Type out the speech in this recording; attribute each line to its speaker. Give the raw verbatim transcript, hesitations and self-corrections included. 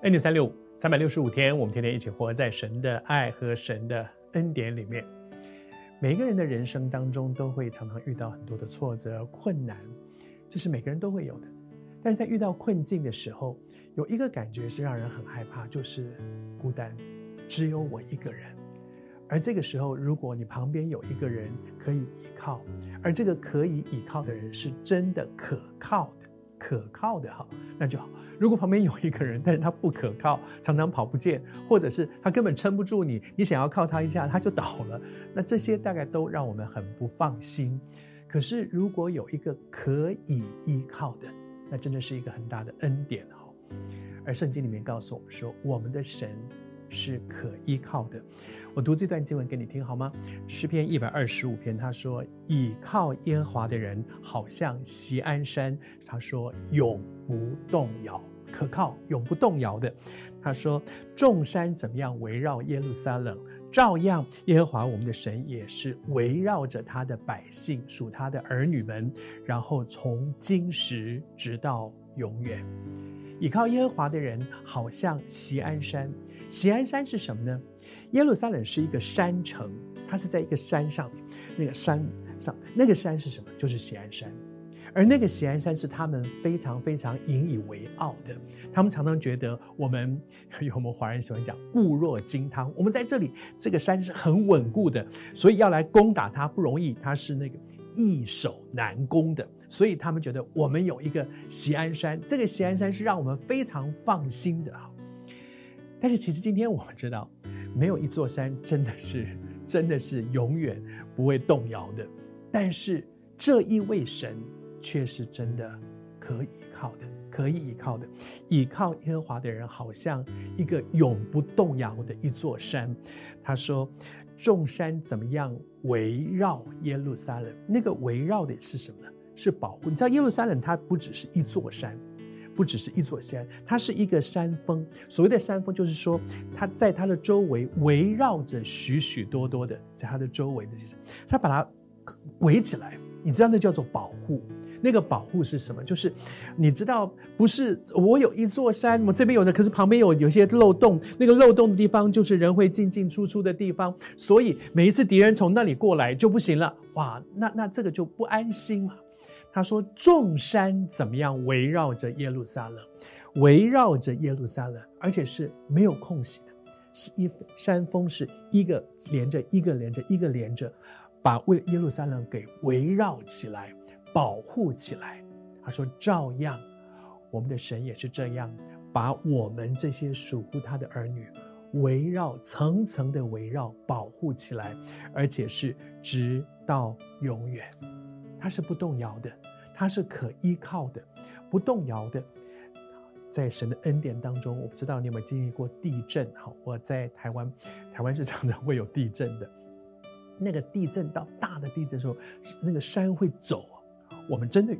Speaker 1: 恩典三六五，三百六十五天，我们天天一起活在神的爱和神的恩典里面。每一个人的人生当中都会常常遇到很多的挫折、困难，这是每个人都会有的。但是在遇到困境的时候，有一个感觉是让人很害怕，就是孤单，只有我一个人。而这个时候，如果你旁边有一个人可以依靠，而这个可以依靠的人是真的可靠的，可靠的好，那就好。如果旁边有一个人，但是他不可靠，常常跑不见，或者是他根本撑不住你，你想要靠他一下他就倒了，那这些大概都让我们很不放心。可是如果有一个可以依靠的，那真的是一个很大的恩典。而圣经里面告诉我们说，我们的神是可依靠的。我读这段经文给你听好吗？诗篇一百二十五篇，他说倚靠耶和华的人好像锡安山，他说永不动摇，可靠永不动摇的。他说众山怎么样围绕耶路撒冷，照样耶和华我们的神也是围绕着他的百姓，属他的儿女们，然后从今时直到永远。倚靠耶和华的人好像锡安山。锡安山是什么呢？耶路撒冷是一个山城，它是在一个山上面，那个山上那个山是什么？就是锡安山。而那个锡安山是他们非常非常引以为傲的，他们常常觉得我们我们华人喜欢讲固若金汤，我们在这里这个山是很稳固的，所以要来攻打它不容易，它是那个易守难攻的，所以他们觉得我们有一个锡安山，这个锡安山是让我们非常放心的。但是其实今天我们知道，没有一座山真的是真的是永远不会动摇的，但是这一位神却是真的可以依靠的，可以依靠的。倚靠耶和华的人好像一个永不动摇的一座山。他说众山怎么样围绕耶路撒冷，那个围绕的是什么呢？是保护。你知道耶路撒冷它不只是一座山，不只是一座山，它是一个山峰。所谓的山峰就是说它在它的周围围绕着许许多多的，在它的周围的这些，它把它围起来，你知道那叫做保护。那个保护是什么？就是你知道，不是我有一座山，我这边有的，可是旁边有有些漏洞，那个漏洞的地方就是人会进进出出的地方，所以每一次敌人从那里过来就不行了。哇，那那这个就不安心嘛。他说众山怎么样围绕着耶路撒冷，围绕着耶路撒冷，而且是没有空隙的，是一山峰是一个连着一个连着一个连着，把耶路撒冷给围绕起来，保护起来。他说照样我们的神也是这样把我们这些属乎他的儿女围绕，层层的围绕保护起来，而且是直到永远。他是不动摇的，他是可依靠的，不动摇的。在神的恩典当中，我不知道你有没有经历过地震。我在台湾台湾是常常会有地震的，那个地震到大的地震的时候，那个山会走，我们真的